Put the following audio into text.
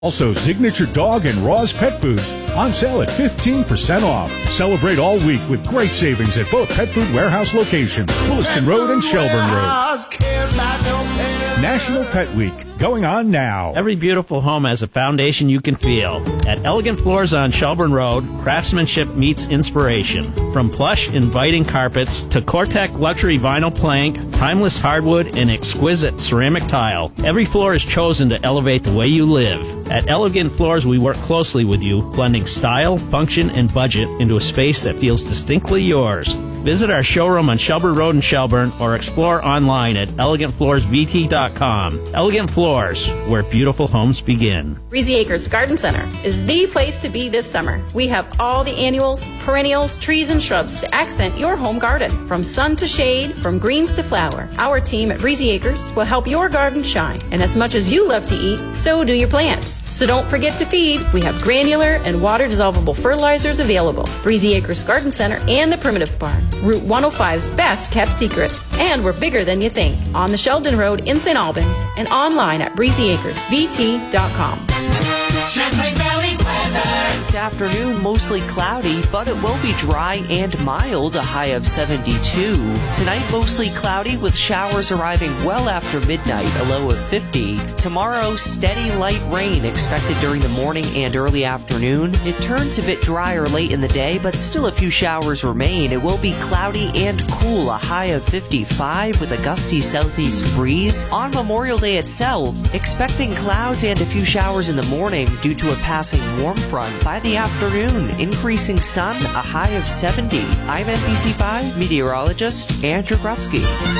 Also, Signature Dog and Ross Pet Foods on sale at 15% off. Celebrate all week with great savings at both Pet Food Warehouse locations, Williston Road and Shelburne Road. National Pet Week, going on now. Every beautiful home has a foundation you can feel. At Elegant Floors on Shelburne Road, craftsmanship meets inspiration. From plush, inviting carpets to Cortec luxury vinyl plank, timeless hardwood, and exquisite ceramic tile, every floor is chosen to elevate the way you live. At Elegant Floors, we work closely with you, blending style, function, and budget into a space that feels distinctly yours. Visit our showroom on Shelburne Road in Shelburne or explore online at elegantfloorsvt.com. Elegant Floors, where beautiful homes begin. Breezy Acres Garden Center is the place to be this summer. We have all the annuals, perennials, trees, and shrubs to accent your home garden. From sun to shade, from greens to flower, our team at Breezy Acres will help your garden shine. And as much as you love to eat, so do your plants. So don't forget to feed. We have granular and water-dissolvable fertilizers available. Breezy Acres Garden Center and the Primitive Barn, Route 105's best kept secret. And we're bigger than you think. On the Sheldon Road in St. Albans and online at breezyacresvt.com. Champlain Valley weather. This afternoon, mostly cloudy, but it will be dry and mild, a high of 72. Tonight, mostly cloudy with showers arriving well after midnight, a low of 50. Tomorrow, steady light rain expected during the morning and early afternoon. It turns a bit drier late in the day, but still a few showers remain. It will be cloudy and cool, a high of 55 with a gusty southeast breeze. On Memorial Day itself, expecting clouds and a few showers in the morning due to a passing warm front. By the afternoon, increasing sun, a high of 70. I'm NBC5 meteorologist Andrew Grutsky.